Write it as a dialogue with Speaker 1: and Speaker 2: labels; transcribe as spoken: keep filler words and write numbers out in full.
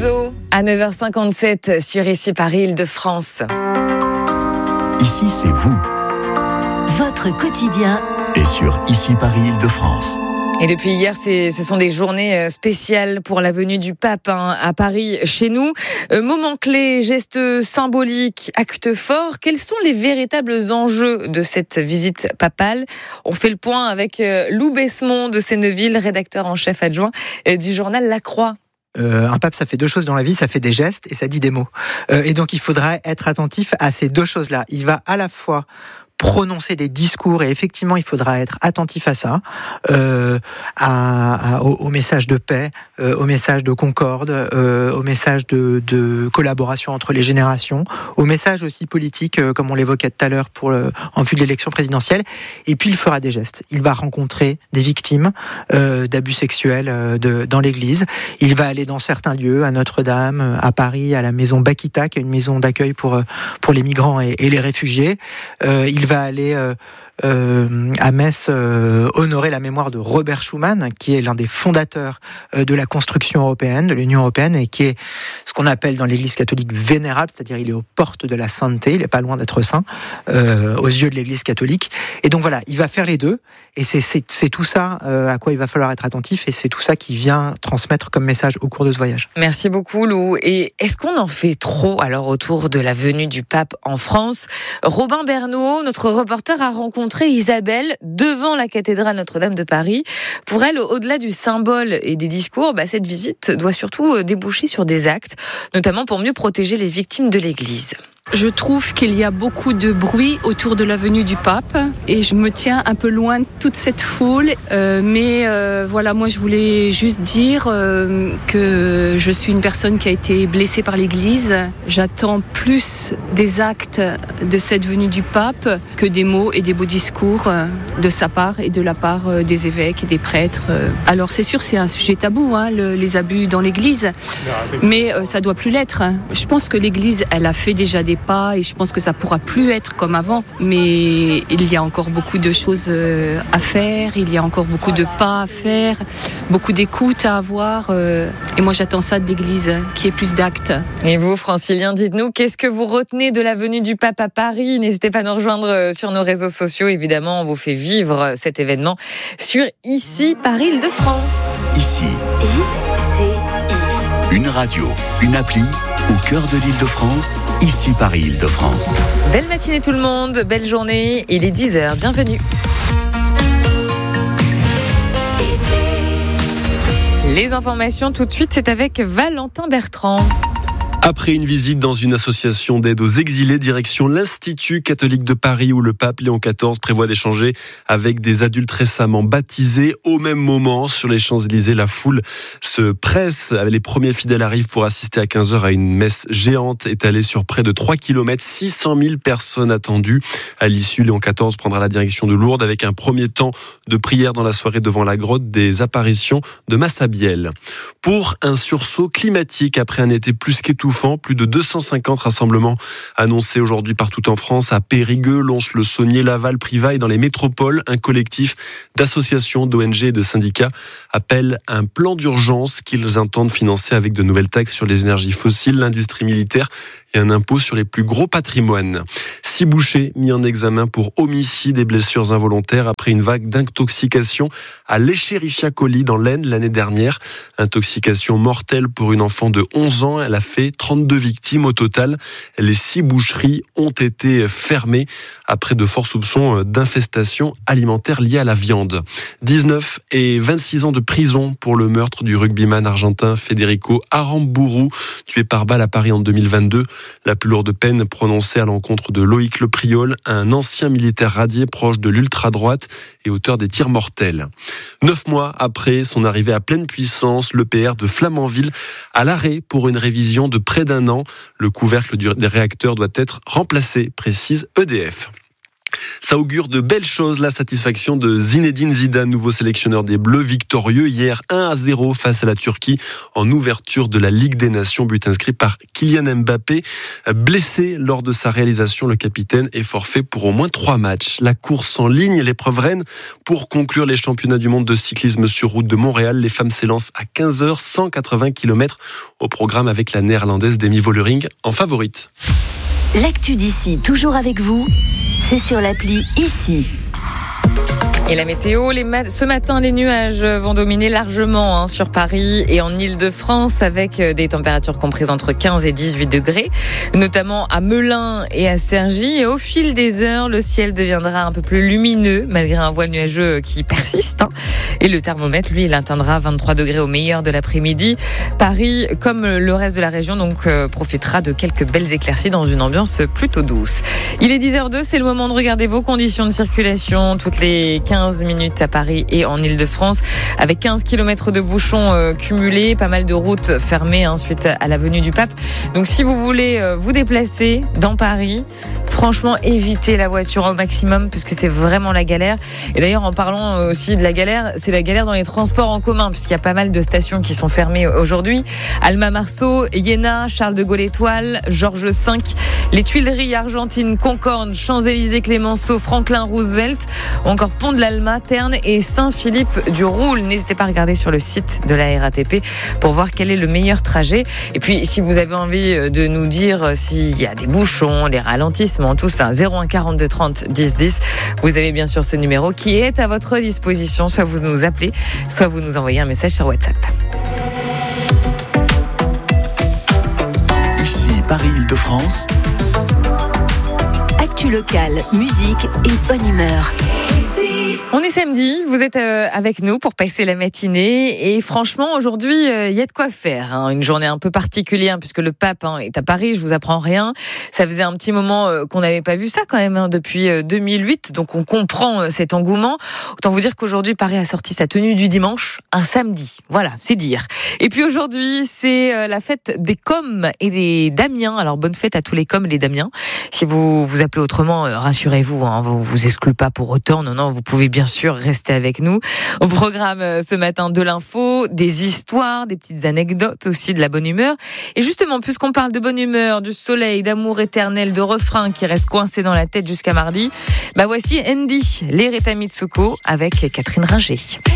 Speaker 1: réseaux à neuf heures cinquante-sept sur Ici Paris Île-de-France.
Speaker 2: Ici, c'est vous.
Speaker 3: Votre quotidien
Speaker 2: Et sur Ici Paris Île-de-France.
Speaker 1: Et depuis hier, c'est, ce sont des journées spéciales pour la venue du pape hein, à Paris, chez nous. Euh, moment clé, gestes symboliques, actes forts. Quels sont les véritables enjeux de cette visite papale ? On fait le point avec euh, Lou Besmond de Senneville, rédacteur en chef adjoint euh, du journal La Croix.
Speaker 4: Euh, un pape, ça fait deux choses dans la vie, ça fait des gestes et ça dit des mots. Euh, et donc, il faudra être attentif à ces deux choses-là. Il va à la fois prononcer des discours et effectivement il faudra être attentif à ça, euh, à, à, au, au message de paix, euh, au message de concorde, euh, au message de, de collaboration entre les générations, au message aussi politique euh, comme on l'évoquait tout à l'heure pour le, en vue de l'élection présidentielle. Et puis il fera des gestes. Il va rencontrer des victimes euh, d'abus sexuels euh, de, dans l'église. Il va aller dans certains lieux, à Notre-Dame, à Paris, à la maison Bakita, qui est une maison d'accueil pour pour les migrants et, et les réfugiés. Euh, il va aller euh, euh, à Metz euh, honorer la mémoire de Robert Schuman, qui est l'un des fondateurs euh, de la construction européenne, de l'Union européenne, et qui est ce qu'on appelle dans l'Église catholique vénérable, c'est-à-dire il est aux portes de la sainteté, il n'est pas loin d'être saint euh, aux yeux de l'Église catholique. Et donc voilà, il va faire les deux, et c'est, c'est, c'est tout ça euh, à quoi il va falloir être attentif, et c'est tout ça qui vient transmettre comme message au cours de ce voyage.
Speaker 1: Merci beaucoup Lou. Et est-ce qu'on en fait trop alors autour de la venue du pape en France ? Robin Bernot, notre reporter, a rencontré Isabelle devant la cathédrale Notre-Dame de Paris. Pour elle, au-delà du symbole et des discours, bah, cette visite doit surtout déboucher sur des actes, notamment pour mieux protéger les victimes de l'Église.
Speaker 5: Je trouve qu'il y a beaucoup de bruit autour de la venue du pape et je me tiens un peu loin de toute cette foule. Euh, mais euh, voilà, moi je voulais juste dire euh, que je suis une personne qui a été blessée par l'Église. J'attends plus des actes de cette venue du pape que des mots et des beaux discours de sa part et de la part des évêques et des prêtres. Alors c'est sûr, c'est un sujet tabou, hein, le, les abus dans l'Église, mais euh, ça doit plus l'être. Je pense que l'Église, elle a fait déjà des pas et je pense que ça pourra plus être comme avant, mais il y a encore beaucoup de choses à faire, il y a encore beaucoup de pas à faire, beaucoup d'écoute à avoir et moi j'attends ça de l'Église, qu'il y ait plus d'actes.
Speaker 1: Et vous Francilien, dites-nous, qu'est-ce que vous retenez de la venue du pape à Paris ? N'hésitez pas à nous rejoindre sur nos réseaux sociaux, évidemment on vous fait vivre cet événement sur Ici Paris Île-de-France.
Speaker 2: Ici,
Speaker 3: I C I.
Speaker 2: une radio, une appli au cœur de l'Île-de-France, Ici Paris Île-de-France.
Speaker 1: Belle matinée tout le monde, belle journée, il est dix heures, bienvenue. Les informations tout de suite, c'est avec Valentin Bertrand.
Speaker 6: Après une visite dans une association d'aide aux exilés, direction l'Institut catholique de Paris où le pape Léon quatorze prévoit d'échanger avec des adultes récemment baptisés. Au même moment, sur les Champs-Élysées, la foule se presse. Les premiers fidèles arrivent pour assister à quinze heures à une messe géante étalée sur près de trois kilomètres. six cent mille personnes attendues. À l'issue, Léon quatorze prendra la direction de Lourdes avec un premier temps de prière dans la soirée devant la grotte des apparitions de Massabielle. Pour un sursaut climatique après un été plus qu'étouffant, plus de deux cent cinquante rassemblements annoncés aujourd'hui partout en France, à Périgueux, Lons-le-Saunier, Laval, Privas et dans les métropoles. Un collectif d'associations, d'O N G et de syndicats appelle un plan d'urgence qu'ils entendent financer avec de nouvelles taxes sur les énergies fossiles, l'industrie militaire et un impôt sur les plus gros patrimoines. Six bouchers mis en examen pour homicide et blessures involontaires après une vague d'intoxication à l'Escherichia-Coli dans l'Aisne l'année dernière. Intoxication mortelle pour une enfant de onze ans. Elle a fait trente-deux victimes au total. Les six boucheries ont été fermées après de forts soupçons d'infestation alimentaire liée à la viande. dix-neuf et vingt-six ans de prison pour le meurtre du rugbyman argentin Federico Aramburu, tué par balle à Paris en deux mille vingt-deux. La plus lourde peine prononcée à l'encontre de Loïc Lepriol, un ancien militaire radié proche de l'ultra-droite et auteur des tirs mortels. Neuf mois après son arrivée à pleine puissance, l'E P R de Flamanville à l'arrêt pour une révision de près d'un an. Le couvercle des réacteurs doit être remplacé, précise E D F. Ça augure de belles choses, la satisfaction de Zinedine Zidane, nouveau sélectionneur des Bleus, victorieux hier un à zéro face à la Turquie en ouverture de la Ligue des Nations, but inscrit par Kylian Mbappé. Blessé lors de sa réalisation, le capitaine est forfait pour au moins trois matchs. La course en ligne, l'épreuve reine pour conclure les championnats du monde de cyclisme sur route de Montréal. Les femmes s'élancent à quinze heures, cent quatre-vingts kilomètres au programme avec la néerlandaise Demi Vollering en favorite.
Speaker 3: L'actu d'ici, toujours avec vous, c'est sur l'appli Ici.
Speaker 1: Et la météo, les ma- ce matin, les nuages vont dominer largement hein, sur Paris et en Île-de-France avec des températures comprises entre quinze et dix-huit degrés, notamment à Melun et à Cergy. Et au fil des heures, le ciel deviendra un peu plus lumineux malgré un voile nuageux qui persiste. Hein. Et le thermomètre, lui, il atteindra vingt-trois degrés au meilleur de l'après-midi. Paris, comme le reste de la région, donc euh, profitera de quelques belles éclaircies dans une ambiance plutôt douce. Il est dix heures deux, c'est le moment de regarder vos conditions de circulation toutes les quinze minutes à Paris et en Île-de-France, avec quinze kilomètres de bouchons euh, cumulés, pas mal de routes fermées hein, suite à l'avenue du Pape. Donc si vous voulez euh, vous déplacer dans Paris, franchement, évitez la voiture au maximum puisque c'est vraiment la galère. Et d'ailleurs, en parlant aussi de la galère, c'est la galère dans les transports en commun puisqu'il y a pas mal de stations qui sont fermées aujourd'hui. Alma-Marceau, Iéna, Charles de Gaulle Étoile, Georges cinq, les Tuileries, Argentine, Concorde, Champs-Élysées, Clémenceau, Franklin Roosevelt, ou encore Pont de l'Alma, Terne et Saint-Philippe-du-Roule. N'hésitez pas à regarder sur le site de la R A T P pour voir quel est le meilleur trajet. Et puis, si vous avez envie de nous dire s'il y a des bouchons, les ralentissements, tout ça, zéro un quarante-deux trente dix dix. Vous avez bien sûr ce numéro qui est à votre disposition. Soit vous nous appelez, soit vous nous envoyez un message sur WhatsApp.
Speaker 2: Ici, Paris-Île-de-France.
Speaker 3: Actu locale, musique et bonne humeur.
Speaker 1: On est samedi, vous êtes euh, avec nous pour passer la matinée et franchement aujourd'hui il euh, y a de quoi faire, hein. Une journée un peu particulière puisque le pape hein, est à Paris, je vous apprends rien. Ça faisait un petit moment euh, qu'on n'avait pas vu ça quand même hein, depuis euh, deux mille huit, donc on comprend euh, cet engouement. Autant vous dire qu'aujourd'hui Paris a sorti sa tenue du dimanche, un samedi, voilà, c'est dire. Et puis aujourd'hui c'est euh, la fête des Coms et des Damiens, alors bonne fête à tous les Coms et les Damiens. Si vous vous appelez autrement, euh, rassurez-vous, hein, vous vous excluez pas pour autant, non non, vous pouvez bien sûr rester avec nous. Au programme ce matin de l'info, des histoires, des petites anecdotes aussi, de la bonne humeur. Et justement, puisqu'on parle de bonne humeur, du soleil, d'amour éternel, de refrains qui restent coincés dans la tête jusqu'à mardi, bah voici Andy, les Rita Mitsuko avec Catherine Ringer.